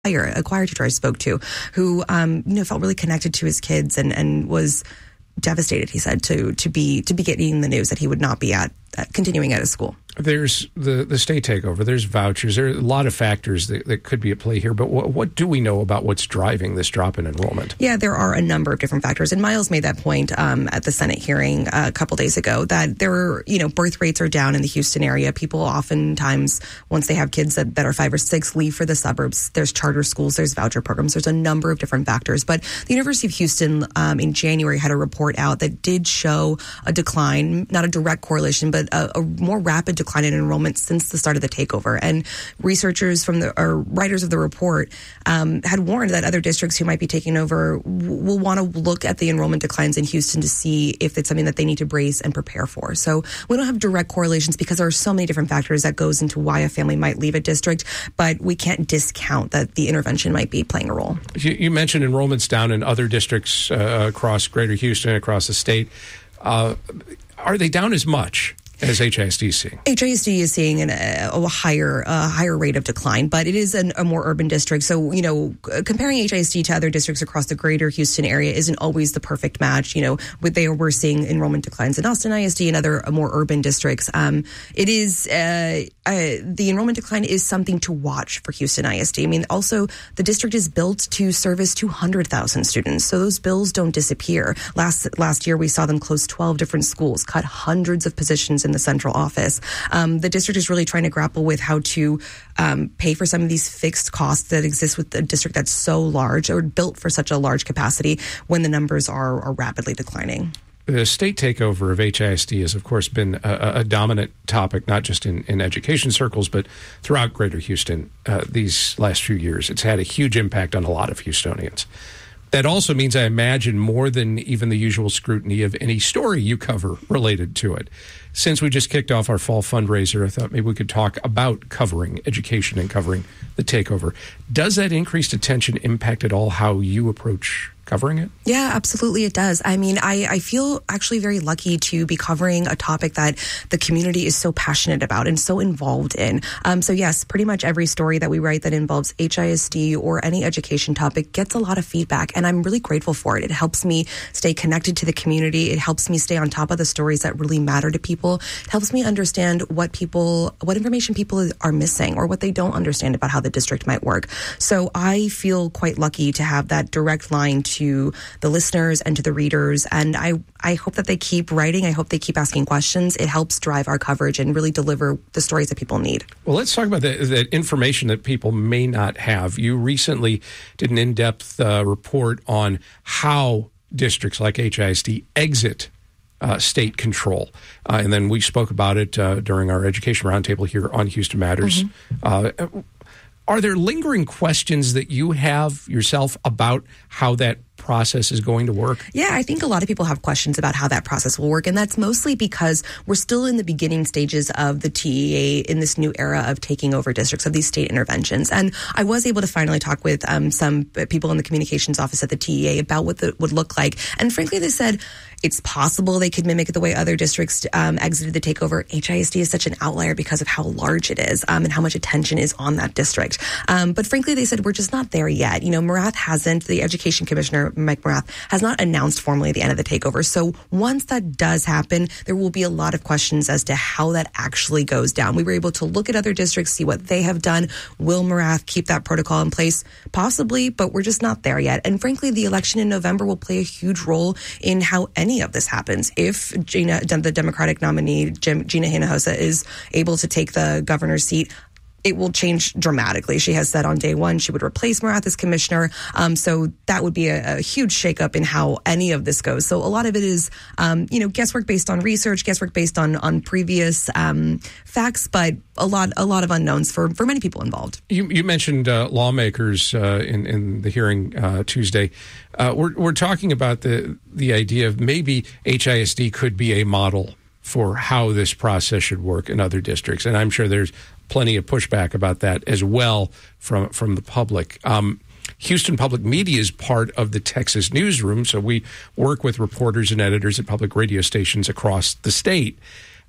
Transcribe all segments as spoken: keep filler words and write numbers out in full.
choir, a choir teacher I spoke to, who um, you know felt really connected to his kids and, and was devastated. He said to to be to be getting the news that he would not be at, at continuing at his school. There's the, the state takeover. There's vouchers. There are a lot of factors that, that could be at play here. But what, what do we know about what's driving this drop in enrollment? Yeah, there are a number of different factors. And Miles made that point um, at the Senate hearing a couple days ago that there are, you know, birth rates are down in the Houston area. People oftentimes, once they have kids that, that are five or six, leave for the suburbs. There's charter schools. There's voucher programs. There's a number of different factors. But the University of Houston um, in January had a report out that did show a decline, not a direct correlation, but a, a more rapid decline in enrollment since the start of the takeover. And researchers from the, or writers of the report um, had warned that other districts who might be taking over w- will want to look at the enrollment declines in Houston to see if it's something that they need to brace and prepare for. So we don't have direct correlations because there are so many different factors that goes into why a family might leave a district, but we can't discount that the intervention might be playing a role. You, you mentioned enrollment's down in other districts uh, across Greater Houston, across the state. Uh, are they down as much as H I S D is seeing? H I S D is seeing an, a, a higher a higher rate of decline, but it is an, a more urban district. So, you know, comparing H I S D to other districts across the greater Houston area isn't always the perfect match. You know, with they we're seeing enrollment declines in Austin I S D and other more urban districts. Um, it is uh, uh, the enrollment decline is something to watch for Houston I S D. I mean, also the district is built to service two hundred thousand students, so those bills don't disappear. Last last year, we saw them close twelve different schools, cut hundreds of positions in the central office. Um, the district is really trying to grapple with how to um, pay for some of these fixed costs that exist with a district that's so large or built for such a large capacity when the numbers are, are rapidly declining. The state takeover of H I S D has, of course, been a, a dominant topic, not just in, in education circles, but throughout Greater Houston uh, these last few years. It's had a huge impact on a lot of Houstonians. That also means, I imagine, more than even the usual scrutiny of any story you cover related to it. Since we just kicked off our fall fundraiser, I thought maybe we could talk about covering education and covering the takeover. Does that increased attention impact at all how you approach covering it? Yeah, absolutely it does. I mean, I, I feel actually very lucky to be covering a topic that the community is so passionate about and so involved in. Um, so yes, pretty much every story that we write that involves H I S D or any education topic gets a lot of feedback, and I'm really grateful for it. It helps me stay connected to the community. It helps me stay on top of the stories that really matter to people. It helps me understand what people, what information people are missing or what they don't understand about how the district might work. So I feel quite lucky to have that direct line to to the listeners and to the readers. And I, I hope that they keep writing. I hope they keep asking questions. It helps drive our coverage and really deliver the stories that people need. Well, let's talk about that, that information that people may not have. You recently did an in-depth uh, report on how districts like H I S D exit Uh, state control. Uh, and then we spoke about it uh, during our education roundtable here on Houston Matters. Mm-hmm. Uh, are there lingering questions that you have yourself about how that process is going to work? Yeah, I think a lot of people have questions about how that process will work, and that's mostly because we're still in the beginning stages of the T E A in this new era of taking over districts, of these state interventions. And I was able to finally talk with um, some people in the communications office at the T E A about what that would look like. And frankly, they said it's possible they could mimic the way other districts um, exited the takeover. H I S D is such an outlier because of how large it is um, and how much attention is on that district. Um, but frankly, they said we're just not there yet. You know, Morath hasn't, the education commissioner, Mike Morath, has not announced formally the end of the takeover. So once that does happen, there will be a lot of questions as to how that actually goes down. We were able to look at other districts, see what they have done. Will Morath keep that protocol in place? Possibly, but we're just not there yet. And frankly, the election in November will play a huge role in how any of this happens. If Gina, the Democratic nominee, Gina Hinojosa, is able to take the governor's seat, it will change dramatically. She has said on day one she would replace Morath as commissioner. Um, so that would be a, a huge shakeup in how any of this goes. So a lot of it is, um, you know, guesswork based on research, guesswork based on on previous um, facts, but a lot a lot of unknowns for, for many people involved. You, you mentioned uh, lawmakers uh, in in the hearing uh, Tuesday. Uh, we're we're talking about the the idea of maybe H I S D could be a model for how this process should work in other districts, and I'm sure there's plenty of pushback about that as well from from the public. Um, Houston Public Media is part of the Texas newsroom, so we work with reporters and editors at public radio stations across the state.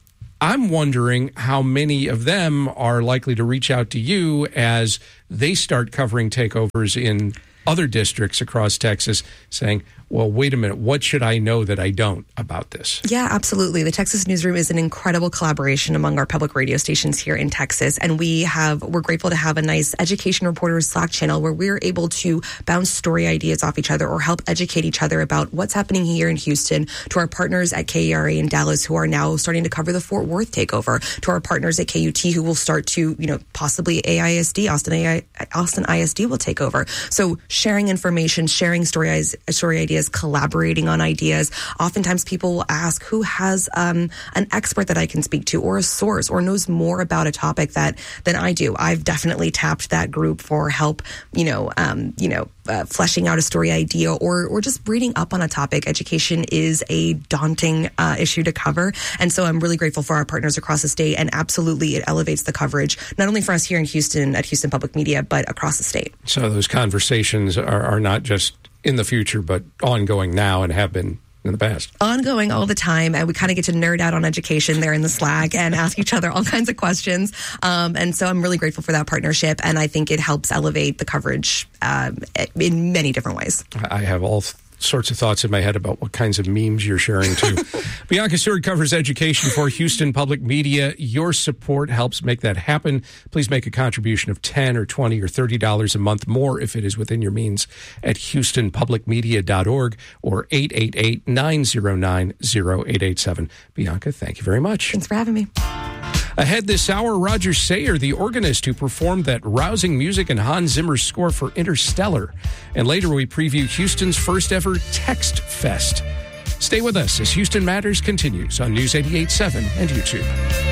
I'm wondering how many of them are likely to reach out to you as they start covering takeovers in other districts across Texas, saying, well, wait a minute, what should I know that I don't about this? Yeah, absolutely. The Texas Newsroom is an incredible collaboration among our public radio stations here in Texas. And we have, we're grateful to have a nice education reporters Slack channel where we're able to bounce story ideas off each other or help educate each other about what's happening here in Houston, to our partners at K E R A in Dallas who are now starting to cover the Fort Worth takeover, to our partners at K U T who will start to, you know, possibly A I S D, Austin, A I, Austin I S D will take over. So sharing information, sharing story, story ideas, collaborating on ideas. Oftentimes people will ask who has um, an expert that I can speak to or a source or knows more about a topic that than I do. I've definitely tapped that group for help, you know, um, you know, uh, fleshing out a story idea or or just reading up on a topic. Education is a daunting uh, issue to cover. And so I'm really grateful for our partners across the state. And absolutely, it elevates the coverage, not only for us here in Houston at Houston Public Media, but across the state. So those conversations are, are not just in the future, but ongoing now and have been in the past. Ongoing all the time. And we kind of get to nerd out on education there in the Slack and ask each other all kinds of questions. Um, and so I'm really grateful for that partnership. And I think it helps elevate the coverage um, in many different ways. I have all th- sorts of thoughts in my head about what kinds of memes you're sharing too. Bianca Stewart covers education for Houston Public Media. Your support helps make that happen. Please make a contribution of ten or twenty or thirty dollars a month, more if it is within your means, at houston public media dot org or eight eight eight, nine zero nine, zero eight eight seven. Bianca, thank you very much. Thanks for having me. Ahead this hour, Roger Sayer, the organist who performed that rousing music in Hans Zimmer's score for Interstellar. And later we preview Houston's first ever Text Fest. Stay with us as Houston Matters continues on News eighty-eight point seven and YouTube.